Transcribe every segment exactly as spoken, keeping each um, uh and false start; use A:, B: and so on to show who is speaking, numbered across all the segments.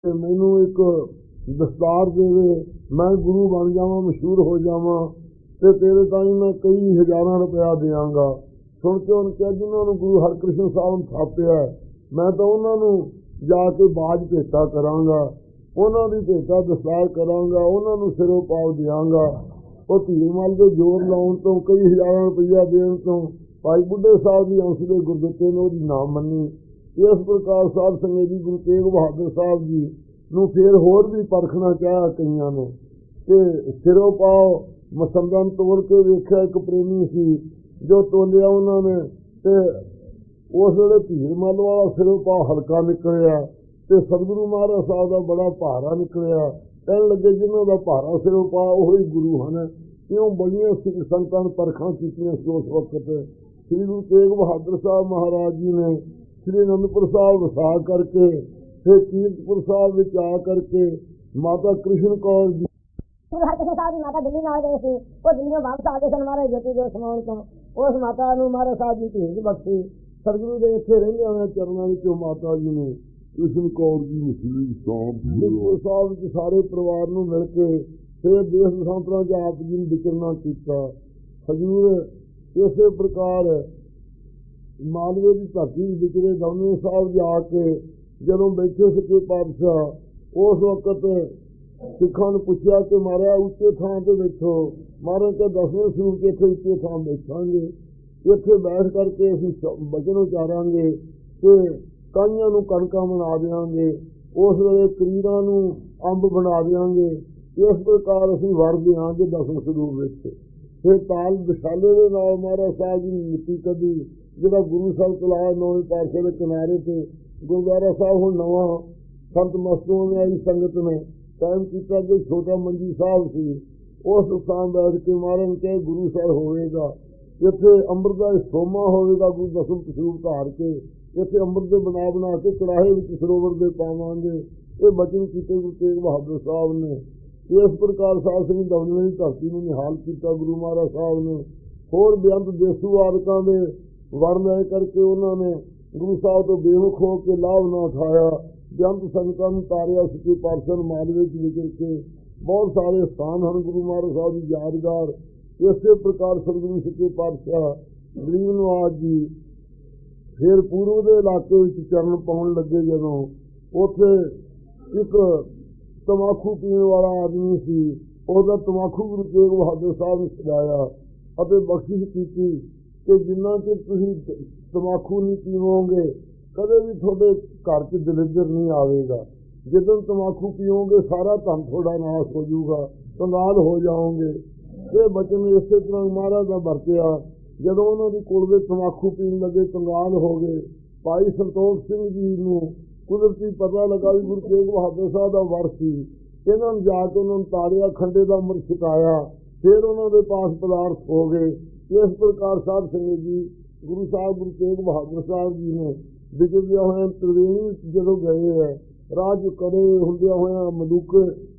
A: ਤੇ ਮੈਨੂੰ ਇੱਕ ਦਸਤਾਰ ਦੇਵੇ, मैं गुरु बन जावां, मशहूर हो जावां ते तेरे ताईं मैं कई हज़ारां रुपया देवांगा। सुन के उन्हें कहा जिन्हों ने गुरु हरकृष्ण साहब ने थापिया मैं तो उन्होंने जाके बाज भेटा करांगा, उन्होंने भेटा दस्तार करांगा, उन्होंने सिरों पाव देवांगा। वो धीरमल के जोर लाउण तो कई हज़ारां रुपया देण तो भाई बुढ़े साहब की अंश के गुरदित्ते ने उसकी ना मनी। इस प्रकार साध संगत जी गुरु तेग बहादुर साहब जी ਨੂੰ फिर होर भी परखना चाहा कईयां ने कि सिरों पाओ मसंदन तोड़ के वेख्या एक प्रेमी सी जो तोलिया उन्होंने ते उस वेले धीरमल वाला सिरों पाओ हल्का निकलिया ते सतगुरु महाराज साहब का बड़ा भारा निकलिया। कहन लगे जिन्हों का भारा सिरों पाओ वही गुरु हैं। क्यों बड़िया सिख संतां ने परखां कीतियां उस वक्त। श्री गुरु तेग बहादुर साहब महाराज जी ने श्री अनंदपुर साहब वसा करके फिर कीरतपुर साहब विच आ करके माता कृष्ण कौर जी
B: गुरु हरकृष्ण साहब की माता दिल्ली नाल गए थे। वो दिल्ली वापस आ गए सन महाराज ज्योति जो समाउण तो उस माता नूं महाराज साहब जी भेज बख्शी। सतगुरु दे इत्थे रहिंदे होए चरणां विचों माता जी ने कृष्ण कौर जी मुस्लिम साहब साहब विच सारे परिवार नूं मिल के फिर देश देशांतरां च आप जी ने विचरना कीता। हजूर इसे प्रकार मालवे की धरती विचरे दमन साहब जाके ਜਦੋਂ बैठे सच्चे पातशाह उस वक्त सिखां ने पूछा कि महाराज उच्चे थां ते बैठो। महाराज के दसवें स्वरूप के इत्थे उच्चे थां बैठांगे, इत्थे बैठ करके असीं वचन उचारांगे कि काइयां नूं कणकां बना देंगे, उस वेले करीरां नूं अंब बना देंगे। इस प्रकार असीं वर देंगे दसवें स्वरूप विच। फिर ताल विशाले दे नाल महाराज साहब जी ने मिट्टी कढ़ी जिहड़ा गुरु साहब तलाब नौवें पातशाह दे किनारे ते गुरुद्वारा साहब हूँ नवा संत मस्तों में आई संगत ने कायम किया। जो छोटा मंजी साहब सी उस स्थान बैठ के महाराज कहे गुरु सर होगा इत्थे अंमृत का सोमा होगा। गुरु दसम स्वरूप धार के इत्थे अंमृत के बना बना के कड़ाहे विच सरोवर दे पावांगे। ये बचन किए गुरु तेग बहादुर साहब ने। इस प्रकार साध संगत दमन की धरती में निहाल किया गुरु महाराज साहब ने। होर बेअंत देसू आदकों के वर ले करके उन्होंने गुरु साहब तो बेमुख हो के लाभ न उठाया। बेअंत संगतां नूं तारिया सच्चे पातशाह मालवे च विचर के बहुत सारे स्थान हैं गुरु महाराज साहब की यादगार। इस प्रकार सतगुरु सच्चे पातशाह गरीब नवाज जी फिर पूर्व के इलाके में चरण पाउण लगे। जदों उत्थे एक तमाकू पीने वाला आदमी सी उसका तमाकू गुरु तेग बहादुर साहब ने छुड़ाया और बख्शिश की कि जिन्ना चਿਰ तुसीं तमाकू नहीं पीवोगे कदे भी थोड़े घर च दलिद्र नहीं आएगा। जिदन तमाकू पीओगे सारा धन थोड़ा नाश हो जाऊगा, कंगाल हो जाओगे। ये बचन इस तरह महाराज का वरतिया। जदों उन्होंने कोल में तमाकू पीन लगे कंगाल हो गए। भाई संतोख सिंह जी को कुदरती पता लगा भी गुरु तेग बहादुर साहब का वर सी। इन्होंने जाके उन्होंने तारिया खंडे का अमृत छकाया। फिर उन्होंने पास पदार्थ हो गए। इस प्रकार साध संगत जी गुरु साहब गुरु तेग बहादुर साहब जी ने विचरदिया होया त्रिवेणी जदों गए है राज कड़े हुंदिया होया मलूक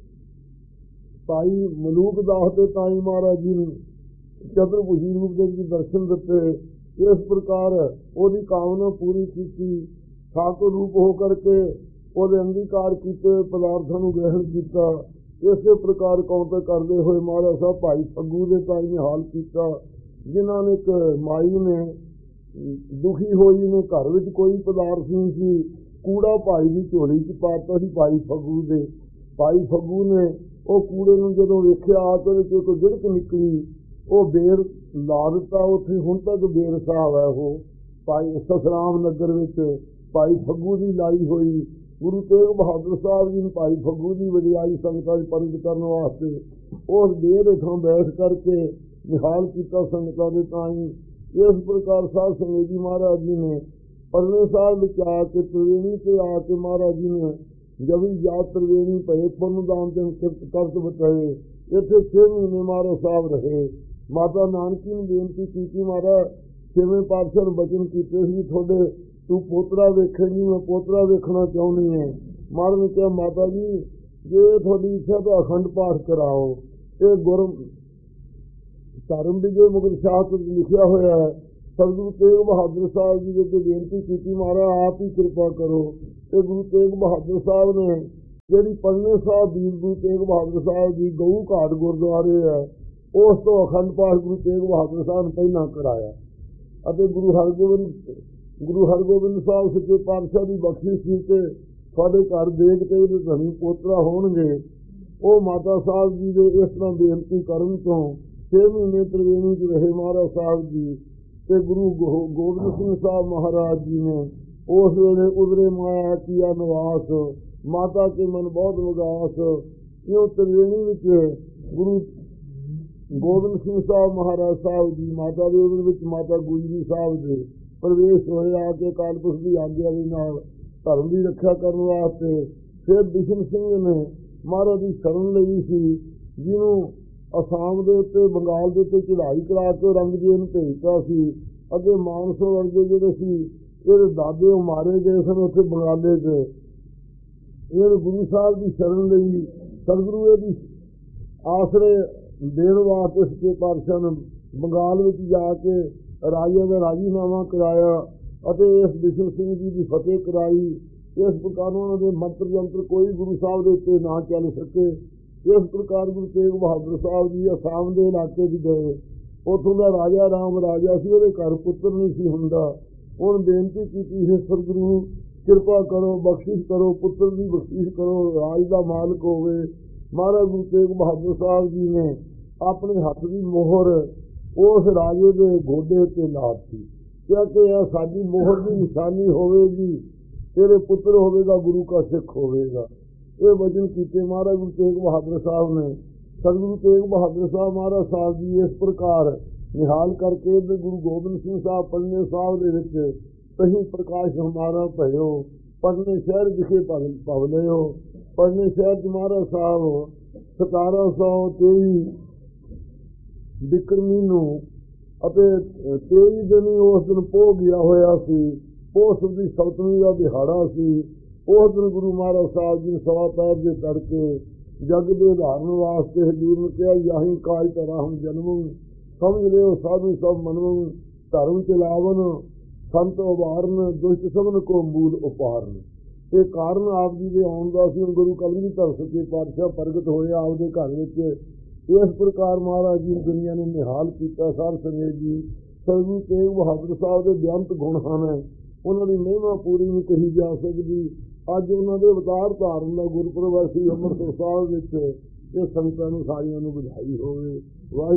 B: भाई मलूक दास के ताई महाराज जी ने चतुर्भुजी रूप के दर्शन दिते। इस प्रकार उसकी कामना पूरी की। ठाकुर रूप होकर के ਉਹਦੇ अंगीकार किए पदार्थों को ग्रहण किया। इस प्रकार कौंते करते हुए महाराज साहब भाई फग्गू के ताई ने हाल किया जिन्होंने एक माई ने दुखी होई ने घर में कोई पदार्थ नहीं सी कूड़ा भाई की झोली च पाता सी भाई फग्गू दे। भाई फग्गू ने वो कूड़े में जो वेख्या तो एक गिड़क निकली वो बेर ला दिता। उत्थे हुण तक बेर साहब है वो भाई सतराम नगर में भाई फग्गू की लाई हुई। गुरु तेग बहादुर साहब जी ने भाई फग्गू की वडियाई संगतां च परगट करने वास्ते उस बेर हेठां बैठ करके निहाल किया संगतां दे ताईं। इस प्रकार साध संगत जी महाराज जी ने परले साल में आके त्रिवेणी से आके महाराज जी ने जब जात त्रिवेणी पे पुण्य दान करत बताए। इतने छे महीने महाराज साहब रहे। माता नानकी ने बेनती की महाराज छेवें पातशाह ने बचन किए थोड़े तू पोतरा वेखेगी मैं पोतरा वेखना चाहनी है। महाराज ने कहा माता जी जे थोड़ी इच्छा तो अखंड पाठ कराओ। ये गुर धर्म विजय मुगल शास्त्र लिखा हुआ है। सतगुरु तेग बहादुर साहब जी ने बेनती की महाराज आप ही कृपा करो। तो गुरु तेग बहादुर साहब ने
A: ਜਿਹੜੀ ਪੜਨੇ ਸਾਹਿਬ ਵੀਰ ਗੁਰੂ ਤੇਗ ਬਹਾਦਰ ਸਾਹਿਬ ਦੀ ਗਊ ਘਾਟ ਗੁਰਦੁਆਰੇ ਹੈ, ਉਸ ਤੋਂ ਅਖੰਡ ਪਾਠ ਗੁਰੂ ਤੇਗ ਬਹਾਦਰ ਸਾਹਿਬ ਨੇ ਪਹਿਲਾਂ ਕਰਾਇਆ। ਅਤੇ ਗੁਰੂ ਹਰਗੋਬਿੰਦ ਗੁਰੂ ਹਰਗੋਬਿੰਦ ਸਾਹਿਬ ਸੱਚੇ ਪਾਤਸ਼ਾਹ ਦੀ ਬਖਸ਼ਿਸ਼ ਸੀ ਕਿ ਸਾਡੇ ਘਰ ਦੇਖ ਤੇ ਇਹਦੇ ਧਨੀ ਪੋਤਰਾ ਹੋਣਗੇ। ਉਹ ਮਾਤਾ ਸਾਹਿਬ ਜੀ ਦੇ ਇਸ ਤਰ੍ਹਾਂ ਬੇਨਤੀ ਕਰਨ ਤੋਂ ਛੇ ਮਹੀਨੇ ਤ੍ਰਿਵੇਣੀ 'ਚ ਰਹੇ ਮਹਾਰਾਜ ਸਾਹਿਬ ਜੀ, ਤੇ ਗੁਰੂ ਗੋ ਗੋਬਿੰਦ ਸਿੰਘ ਸਾਹਿਬ ਮਹਾਰਾਜ ਜੀ ਨੇ ਉਸ ਵੇਲੇ ਉਧਰੇ ਮਾਇਆ ਕੀਆ ਨਿਵਾਸ, ਮਾਤਾ ਕੇ ਮਨ ਬਹੁਤ ਵਿਗਾਸ। ਕਿਉਂ ਤ੍ਰਿਵੇਣੀ ਵਿੱਚ ਗੁਰੂ ਗੋਬਿੰਦ ਸਿੰਘ ਸਾਹਿਬ ਮਹਾਰਾਜ ਸਾਹਿਬ ਜੀ ਮਾਤਾ ਦੇ ਉਹਦੇ ਵਿੱਚ ਮਾਤਾ ਗੁਜਰੀ ਸਾਹਿਬ ਦੇ ਪ੍ਰਵੇਸ਼ ਹੋਏ ਆ ਕੇ ਅਕਾਲ ਪੁਰਖ ਦੀ ਆਗਿਆ ਦੇ ਨਾਲ ਧਰਮ ਦੀ ਰੱਖਿਆ ਕਰਨ ਵਾਸਤੇ। ਫਿਰ ਬਿਸ਼ਨ ਸਿੰਘ ਨੇ ਮਹਾਰਾਜ ਦੀ ਸ਼ਰਨ ਲਈ ਸੀ, ਜਿਹਨੂੰ ਅਸਾਮ ਦੇ ਉੱਤੇ ਬੰਗਾਲ ਦੇ ਉੱਤੇ ਚੜ੍ਹਾਈ ਕਰਾ ਕੇ ਰੰਗਜੀਤ ਨੂੰ ਭੇਜਤਾ ਸੀ। ਅੱਗੇ ਮਾਨਸੋ ਵਰਗੇ ਜਿਹੜੇ ਸੀ ਇਹਦੇ ਦਾਦੇ ਉਹ ਮਾਰੇ ਗਏ ਸਨ ਉੱਥੇ ਬੰਗਾਲੇ 'ਚ। ਇਹ ਗੁਰੂ ਸਾਹਿਬ ਦੀ ਸ਼ਰਨ ਲਈ ਸਤਿਗੁਰੂ ਇਹਦੀ ਆਸਰੇ ਦੇਣ ਵਾਸਤੇ ਸੱਚੇ ਪਾਤਸ਼ਾਹ ਨੇ ਬੰਗਾਲ ਵਿੱਚ ਜਾ ਕੇ ਰਾਜੇ ਦਾ ਰਾਜੀਨਾਮਾ ਕਰਾਇਆ ਅਤੇ ਇਸ ਬਿਸ਼ਨ ਸਿੰਘ ਜੀ ਦੀ ਫਤਿਹ ਕਰਾਈ। ਇਸ ਪ੍ਰਕਾਰ ਉਹਨਾਂ ਦੇ ਮੰਤਰ ਜੰਤਰ ਕੋਈ ਗੁਰੂ ਸਾਹਿਬ ਦੇ ਉੱਤੇ ਨਾ ਚੱਲ ਸਕੇ। ਇਸ ਪ੍ਰਕਾਰ ਗੁਰੂ ਤੇਗ ਬਹਾਦਰ ਸਾਹਿਬ ਜੀ ਅਸਾਮ ਦੇ ਇਲਾਕੇ 'ਚ ਗਏ। ਉੱਥੋਂ ਦਾ ਰਾਜਾ ਰਾਮ ਰਾਜਾ ਸੀ, ਉਹਦੇ ਘਰ ਪੁੱਤਰ ਨਹੀਂ ਸੀ ਹੁੰਦਾ। ਹੁਣ ਬੇਨਤੀ ਕੀਤੀ ਹੈ, ਸਤਿਗੁਰੂ ਕਿਰਪਾ ਕਰੋ, ਬਖਸ਼ਿਸ਼ ਕਰੋ, ਪੁੱਤਰ ਦੀ ਬਖਸ਼ਿਸ਼ ਕਰੋ, ਰਾਜ ਦਾ ਮਾਲਕ ਹੋਵੇ। ਮਹਾਰਾਜ ਗੁਰੂ ਤੇਗ ਬਹਾਦਰ ਸਾਹਿਬ ਜੀ ਨੇ ਆਪਣੇ ਹੱਥ ਦੀ ਮੋਹਰ ਉਸ ਰਾਜੇ ਦੇ ਗੋਡੇ ਉੱਤੇ ਲਾ ਦਿੱਤੀ, ਕਿਉਂਕਿ ਇਹ ਸਾਡੀ ਮੋਹਰ ਦੀ ਨਿਸ਼ਾਨੀ ਹੋਵੇਗੀ, ਤੇਰੇ ਪੁੱਤਰ ਹੋਵੇਗਾ, ਗੁਰੂ ਕਾ ਸਿੱਖ ਹੋਵੇਗਾ। ਇਹ ਵਚਨ ਕੀਤੇ ਮਹਾਰਾਜ ਗੁਰੂ ਤੇਗ ਬਹਾਦਰ ਸਾਹਿਬ ਨੇ। ਸਤਿਗੁਰੂ ਤੇਗ ਬਹਾਦਰ ਸਾਹਿਬ ਮਹਾਰਾਜ ਸਾਹਿਬ ਜੀ ਇਸ ਪ੍ਰਕਾਰ ਨਿਹਾਲ ਕਰਕੇ ਗੁਰੂ ਗੋਬਿੰਦ ਸਿੰਘ ਸਾਹਿਬ ਪੜਨੇ ਸਾਹਿਬ ਦੇ ਵਿੱਚ ਤਹੀਂ ਪ੍ਰਕਾਸ਼ ਹਮਾਰਾ ਭਇਓ, ਪੜਨੇ ਸ਼ਹਿਰ ਵਿਖੇ ਭਵ ਲਿਓ। ਪੜਨੇ ਸ਼ਹਿਰ 'ਚ ਮਹਾਰਾਜ ਸਾਹਿਬ ਸਤਾਰਾਂ ਸੌ ਤੇਈ ਬਿਕਰਮੀ ਨੂੰ ਅਤੇ ਤੇਈ ਦਿਨ ਹੀ ਉਸ ਦਿਨ ਪੋਹ ਗਿਆ ਹੋਇਆ ਸੀ। ਪੋਹ ਦੀ ਸਪਤਮੀ ਦਾ ਦਿਹਾੜਾ ਸੀ। ਉਸ ਦਿਨ ਗੁਰੂ ਮਹਾਰਾਜ ਸਾਹਿਬ ਜੀ ਸਵਾ ਪੈਰ ਦੇ ਤੜਕੇ ਜਗ ਦੇ ਉਦਾਹਰਨ ਵਾਸਤੇ ਹਜ਼ੂਰ ਨੂੰ ਕਿਹਾ, ਯਾਹੀ ਕਾਜ ਤਰਾ ਹਮ ਜਨਮ, ਸਮਝ ਲਿਓ ਸਾਧੂ ਸਭ ਮਨਵੰ, ਧਰਮ ਚਲਾਵਨ ਸੰਤ ਉਭਾਰਨ, ਦੁਸ਼ਟ ਸਭਨ ਕੋ ਮੂਲ ਉਪਾਰਨ। ਇਹ ਕਾਰਨ ਆਪ ਜੀ ਦੇ ਆਉਣ ਦਾ ਸੀ। ਗੁਰੂ ਕਲਗੀਧਰ ਸੱਚੇ ਪਾਤਸ਼ਾਹ ਪ੍ਰਗਟ ਹੋਏ ਆਪਦੇ ਘਰ ਵਿੱਚ। ਇਸ ਪ੍ਰਕਾਰ ਮਹਾਰਾਜ ਜੀ ਦੁਨੀਆ ਨੂੰ ਨਿਹਾਲ ਕੀਤਾ। ਸਾਰ ਸੰਗਤ ਜੀ, ਸਤਿਗੁਰੂ ਤੇਗ ਬਹਾਦਰ ਸਾਹਿਬ ਦੇ ਬੇਅੰਤ ਗੁਣ ਹਨ, ਉਹਨਾਂ ਦੀ ਮਹਿਮਾ ਪੂਰੀ ਨਹੀਂ ਕਹੀ ਜਾ ਸਕਦੀ। ਅੱਜ ਉਹਨਾਂ ਦੇ ਅਵਤਾਰ ਧਾਰਨ ਦਾ ਗੁਰਪੁਰਬ ਸੀ ਅੰਮ੍ਰਿਤਸਰ ਸਾਹਿਬ ਵਿੱਚ। ਇਹ ਸੰਗਤਾਂ ਨੂੰ ਸਾਰਿਆਂ ਨੂੰ ਵਧਾਈ ਹੋਵੇ। ਵਾਹਿਗੁਰੂ।